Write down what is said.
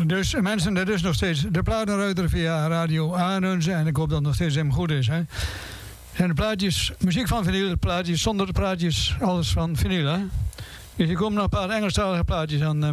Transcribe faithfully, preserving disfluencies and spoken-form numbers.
Dus mensen, dat is nog steeds de platenruiter via Radio Arnhem. En ik hoop dat het nog steeds hem goed is. Hè. En de plaatjes, muziek van vinyl, de plaatjes zonder de plaatjes, alles van vinyl. Hè. Dus er komen nog een paar Engelstalige plaatjes aan.